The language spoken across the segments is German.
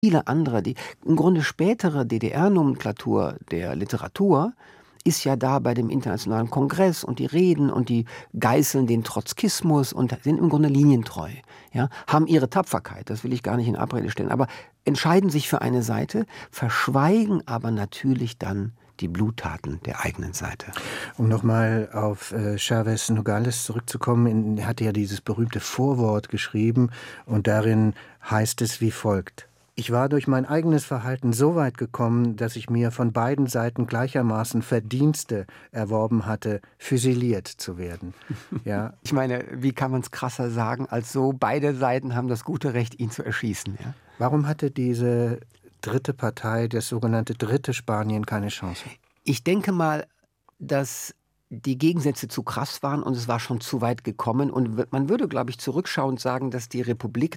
viele andere, die im Grunde spätere DDR-Nomenklatur der Literatur ist ja da bei dem Internationalen Kongress und die reden und die geißeln den Trotzkismus und sind im Grunde linientreu, ja, haben ihre Tapferkeit, das will ich gar nicht in Abrede stellen, aber entscheiden sich für eine Seite, verschweigen aber natürlich dann die Bluttaten der eigenen Seite. Um nochmal auf Chávez Nogales zurückzukommen, er hatte ja dieses berühmte Vorwort geschrieben und darin heißt es wie folgt: Ich war durch mein eigenes Verhalten so weit gekommen, dass ich mir von beiden Seiten gleichermaßen Verdienste erworben hatte, füsiliert zu werden. Ja. Ich meine, wie kann man es krasser sagen, als so, beide Seiten haben das gute Recht, ihn zu erschießen. Ja? Warum hatte diese dritte Partei, das sogenannte dritte Spanien, keine Chance? Ich denke mal, dass die Gegensätze zu krass waren und es war schon zu weit gekommen. Und man würde, glaube ich, zurückschauend sagen, dass die Republik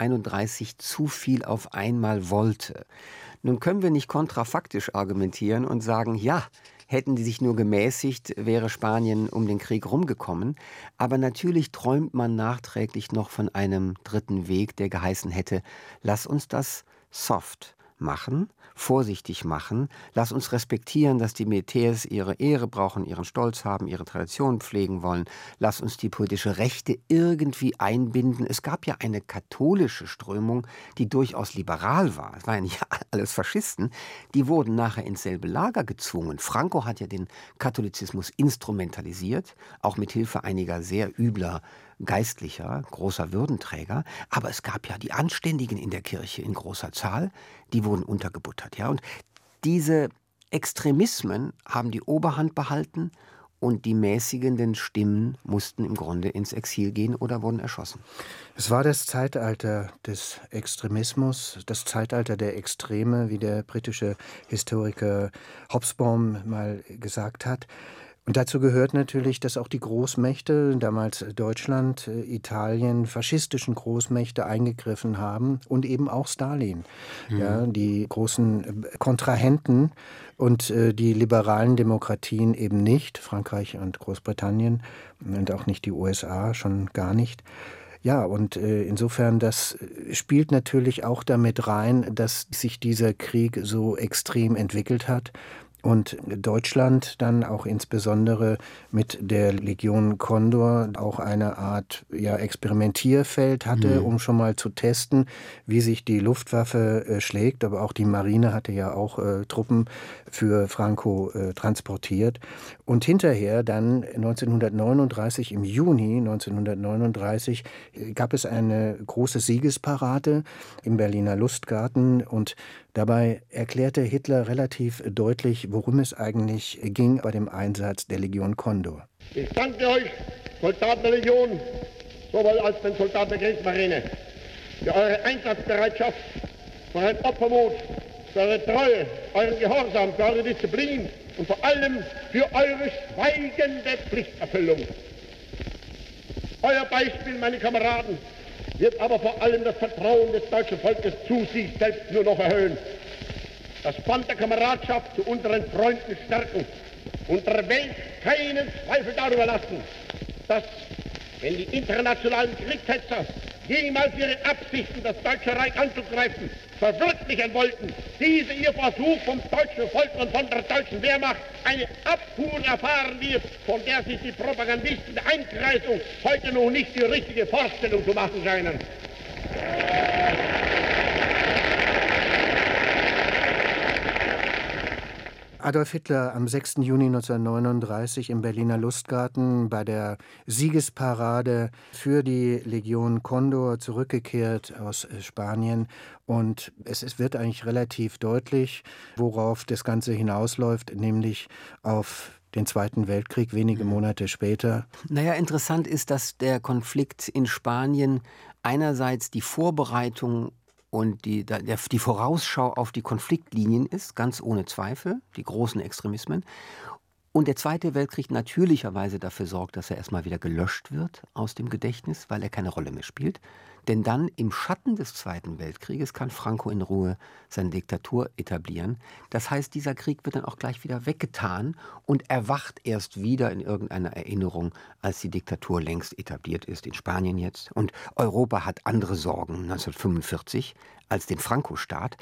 1931 zu viel auf einmal wollte. Nun können wir nicht kontrafaktisch argumentieren und sagen, ja, hätten die sich nur gemäßigt, wäre Spanien um den Krieg rumgekommen. Aber natürlich träumt man nachträglich noch von einem dritten Weg, der geheißen hätte, lass uns das soft machen, vorsichtig machen. Lass uns respektieren, dass die Militärs ihre Ehre brauchen, ihren Stolz haben, ihre Traditionen pflegen wollen. Lass uns die politische Rechte irgendwie einbinden. Es gab ja eine katholische Strömung, die durchaus liberal war. Es waren ja nicht alles Faschisten. Die wurden nachher ins selbe Lager gezwungen. Franco hat ja den Katholizismus instrumentalisiert, auch mit Hilfe einiger sehr übler Geistlicher, großer Würdenträger, aber es gab ja die Anständigen in der Kirche in großer Zahl, die wurden untergebuttert. Ja? Und diese Extremismen haben die Oberhand behalten und die mäßigenden Stimmen mussten im Grunde ins Exil gehen oder wurden erschossen. Es war das Zeitalter des Extremismus, das Zeitalter der Extreme, wie der britische Historiker Hobsbawm mal gesagt hat. Und dazu gehört natürlich, dass auch die Großmächte, damals Deutschland, Italien, faschistischen Großmächte eingegriffen haben und eben auch Stalin. Ja, die großen Kontrahenten und die liberalen Demokratien eben nicht, Frankreich und Großbritannien und auch nicht die USA, schon gar nicht. Ja, und insofern, das spielt natürlich auch damit rein, dass sich dieser Krieg so extrem entwickelt hat. Und Deutschland dann auch insbesondere mit der Legion Condor auch eine Art Experimentierfeld hatte, um schon mal zu testen, wie sich die Luftwaffe schlägt. Aber auch die Marine hatte ja auch Truppen für Franco transportiert. Und hinterher dann 1939, im Juni 1939, gab es eine große Siegesparade im Berliner Lustgarten und dabei erklärte Hitler relativ deutlich, worum es eigentlich ging bei dem Einsatz der Legion Condor. Ich danke euch, Soldaten der Legion, sowohl als den Soldaten der Kriegsmarine, für eure Einsatzbereitschaft, für euren Opfermut, für eure Treue, euren Gehorsam, für eure Disziplin und vor allem für eure schweigende Pflichterfüllung. Euer Beispiel, meine Kameraden, wird aber vor allem das Vertrauen des deutschen Volkes zu sich selbst nur noch erhöhen. Das Band der Kameradschaft zu unseren Freunden stärken und der Welt keinen Zweifel darüber lassen, dass, wenn die internationalen Kriegshetzer jemals ihre Absichten, das Deutsche Reich anzugreifen, verwirklichen wollten, diese ihr Versuch vom deutschen Volk und von der deutschen Wehrmacht eine Abfuhr erfahren wird, von der sich die Propagandisten der Einkreisung heute noch nicht die richtige Vorstellung zu machen scheinen. Adolf Hitler am 6. Juni 1939 im Berliner Lustgarten bei der Siegesparade für die Legion Condor zurückgekehrt aus Spanien. Und es wird eigentlich relativ deutlich, worauf das Ganze hinausläuft, nämlich auf den Zweiten Weltkrieg wenige Monate später. Naja, interessant ist, dass der Konflikt in Spanien einerseits die Vorbereitung und die Vorausschau auf die Konfliktlinien ist, ganz ohne Zweifel, die großen Extremismen. Und der Zweite Weltkrieg natürlicherweise dafür sorgt, dass er erstmal wieder gelöscht wird aus dem Gedächtnis, weil er keine Rolle mehr spielt. Denn dann im Schatten des Zweiten Weltkrieges kann Franco in Ruhe seine Diktatur etablieren. Das heißt, dieser Krieg wird dann auch gleich wieder weggetan und erwacht erst wieder in irgendeiner Erinnerung, als die Diktatur längst etabliert ist, in Spanien jetzt. Und Europa hat andere Sorgen 1945 als den Franco-Staat.